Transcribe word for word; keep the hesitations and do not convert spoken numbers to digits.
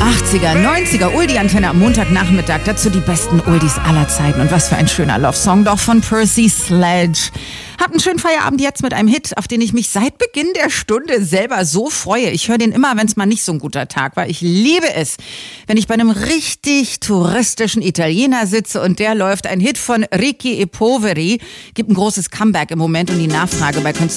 achtziger, neunziger, Oldie-Antenne am Montagnachmittag. Dazu die besten Oldies aller Zeiten. Und was für ein schöner Love-Song doch von Percy Sledge. Habt einen schönen Feierabend jetzt mit einem Hit, auf den ich mich seit Beginn der Stunde selber so freue. Ich höre den immer, wenn es mal nicht so ein guter Tag war. Ich liebe es, wenn ich bei einem richtig touristischen Italiener sitze und der läuft. Ein Hit von Ricky e Poveri. Gibt ein großes Comeback im Moment und die Nachfrage bei Künstlern